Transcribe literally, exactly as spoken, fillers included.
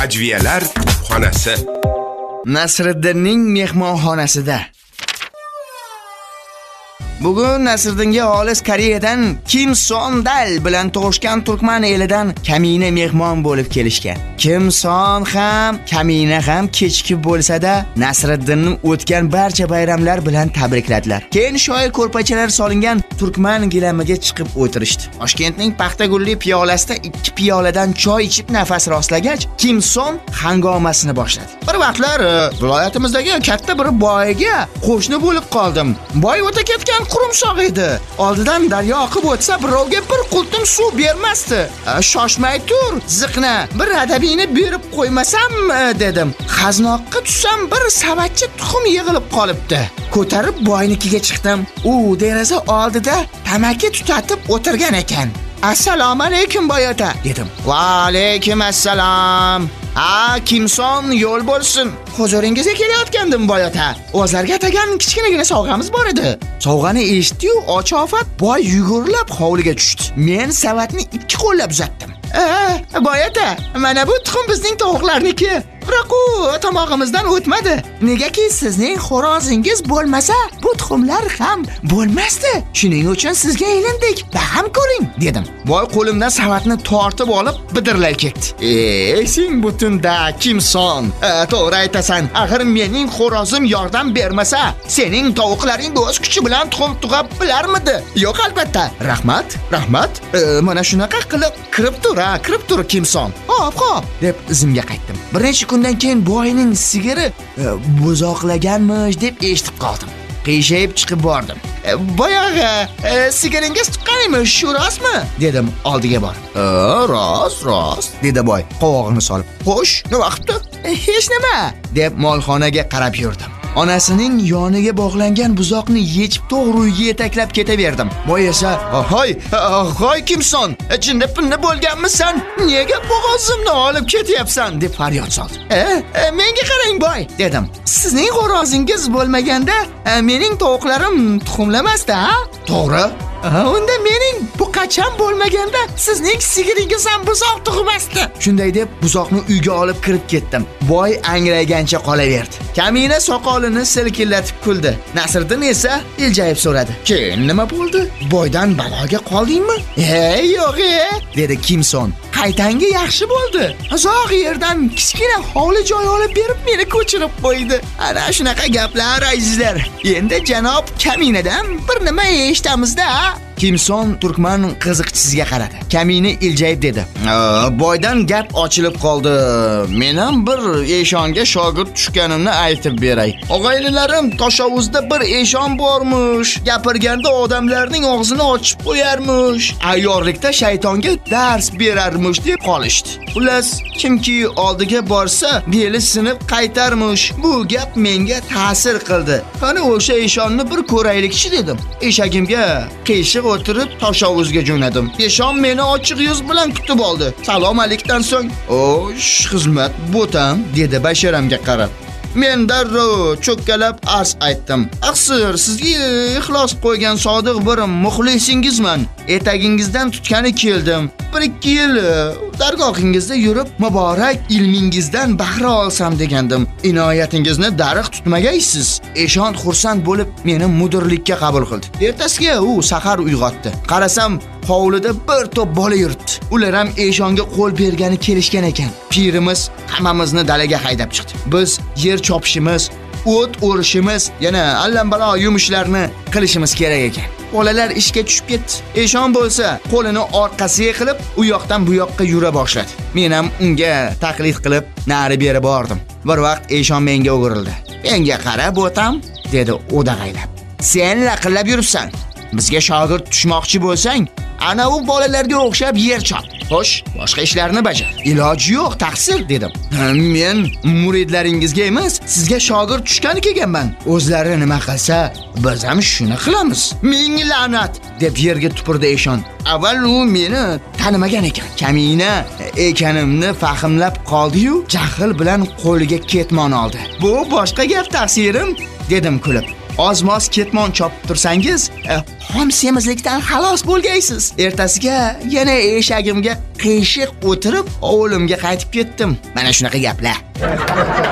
Hajviyalar xonasi. Nasriddinning mehmonxonasida. Bugun Nasriddinga olis Koreyadan Kim Son Dal bilan tug'ishgan turkman elidan kamina mehmon bo'lib kelishgan. Kim Son ham, kamina ham kechikib bo'lsa-da, Nasriddinning o'tgan barcha bayramlar bilan tabrikladilar. Keyin shoir ko'rpachalar solingan turkman gilamiga chiqib o'tirishdi. Toshkentning Paxtagulli piyolasida ikki piyoladan choy ichib nafas rostlagach, Kim Son hangomasini boshladi. Bir vaqtlar viloyatimizdagi katta bir boyga qo'shni bo'lib qoldim. Boy o'ta ketgan qurumsoq edi. Oldidan daryo oqib o'tsa, birovga bir qultum suv bermasdi. Shoshmay tur, ziqna, bir adabini berib qo'ymasam dedim. Xaznoqqa tushsam, bir savatchi tuxum yig'ilib qolibdi. Ko'tarib boynikiga chiqdim. U deraza oldida tamaki tutatib o'tirgan ekan. Assalomu alaykum boy ota dedim. Va alaykum assalom. Ha, Kim Son yo'l bo'lsin. Huzuringizga kelayotgandim boy ota. O'zlarga atagan kichkinagina sovg'amiz bor edi. Sovg'ani eshitdi-yu, och-ofat boy yugurlab hovliga tushdi. Men savatni ikki qo'llab uzatdim. "Eh, boy ota, mana bu tuxum bizning tovuqlarniki. Biroq u tomog'imizdan o'tmadi. Negaki sizning xo'rozingiz bo'lmasa, bu tuxumlar ham bo'lmasdi. Shuning uchun sizga ilindik. Baham ko'ring" dedim. Boy qo'limdan savatni tortib olib bidirlay ketdi. "Ey, sen butunda Kim Son, to'g'ri aytasan. Axir mening xo'rozim yordam bermasa, sening tovuqlaring o'z kuchi bilan tuxum tug'ab bilarmidi?" "Yo'q, albatta. Rahmat, rahmat. E, mana shunaqa qilib kirib tur, ha, kirib tur Kim Son." "Hop, hop" deb izimga qaytdim. Bir necha kundan keyin boyning sigiri e, buzoqlaganmish deb eshitib qoldim. Qiyshayib chiqib bordim. E, "Boyag'i e, sigiringiz tuqqanmi, shu rostmi?" dedim oldiga borib. "E, rost, rost" dedi boy qovog'ini solib. "Xo'sh, nima qilibdi?" E, "Hech nima" deb molxonaga qarab yurdim. Onasining yoniga bog'langan buzoqni yechib to'g'ri uyga yetaklab ketaverdim. Boy esa, "Ahoy, ahoy Kim Son, jinni pinni bo'lganmisan? Nega bo'g'ozimni olib ketyapsan?" deb faryod soldi. "E, e menga qarang boy" dedim. "Sizning xo'rozingiz bo'lmaganda, e, mening tovuqlarim tuxumlamasdi, ha? To'g'ri? Unda mening bu qachon bo'lmaganda sizning sigiringiz ham buzoq tug'masdi." Shunday deb buzoqni uyga olib kirib ketdim. Boy angragancha qolaverdi. Kamina soqolini silkillatib kuldi. Nasriddin esa iljayib so'radi. "Keyin nima bo'ldi? Boydan baloga qoldingmi?" "Ey, yo'q-e", dedi Kim Son. "Qaytanga yaxshi bo'ldi. Uzoq yerdan kichkina hovli joy olib berib meni ko'chirib qo'ydi." Ana shunaqa gaplar azizlar. Endi janob Kaminadan bir nima eshitamiz-da. Kim Son turkman qiziqchisiga qaradi. Kamina iljayib dedi. "Boydan gap ochilib qoldi. Men ham bir eshonga shogird tushganimni aytib beray. Og'aynilarim Toshovuzda bir eshon bormush. Gapirganda odamlarning og'zini ochib qo'yarmush. Ayyorlikda shaytonga dars berarmush deb qolishdi. Xullas, kimki oldiga borsa, beli sinib qaytarmush. Bu gap menga ta'sir qildi. Qani o'sha eshonni bir ko'raylikchi" dedim. Eshagimga qiyshiq o'tirib Toshovuzga jo'nadim. Eshon meni ochiq yuz bilan kutib oldi. Salom alikdan so'ng, "O'sh, xizmat bo'tam" dedi basharamga qarab. Men darrov cho'kkalab arz aytdim. "Aqsir, sizga ixlos qo'ygan sodiq bir muxlisingizman. Etagingizdan tutgani keldim. bir ikki yil dargohingizda yurib, muborak ilmingizdan bahra olsam degandim. Inoyatingizni dariq tutmagaysiz." Eshon xursand bo'lib meni mudirlikka qabul qildi. Ertasiga u sahar uyg'otdi. Qarasam, hovlida bir to'p bola yuribdi. Ular ham eshonga qo'l bergani kelishgan ekan. Pirimiz hammamizni dalaga haydab chiqdi. Biz yer chopishimiz, o't o'rishimiz, yana allambalo yumushlarni qilishimiz kerak ekan. Bolalar ishga tushib ketdi. Eshon bo'lsa, qo'lini orqasiga qilib, u yoqdan bu yoqqa yura boshladi. Men ham unga taqlid qilib, nari beri bordim. Bir vaqt eshon menga o'girildi. "Menga qarab o'tam" dedi o'dag'aylab. "Sen laqillab yuribsan. Bizga shogird tushmoqchi bo'lsang, ana u bolalarga o'xshab yer chop. Xo'sh, boshqa ishlarni bajar. Iloji yo'q, taqsir" dedim. "Men muridlaringizga emas, sizga shogird tushgani kelganman. O'zlari nima qilsa, biz ham shuni qilamiz." "Ming la'nat" deb yerga tupurdi eshon. Avval u meni tanimagan ekan. Kamina ekanimni fahmlab qoldi-yu, jahl bilan qo'liga ketmon oldi. "Bu boshqa gap taqsirim" dedim kulib. ozmos ketmon chopib tursangiz, e, xom semizlikdan xalos bo'lgaysiz. Ertasiga yana eshagimga qiyshiq o'tirib, ovulimga qaytib ketdim. Mana shunaqa gaplar.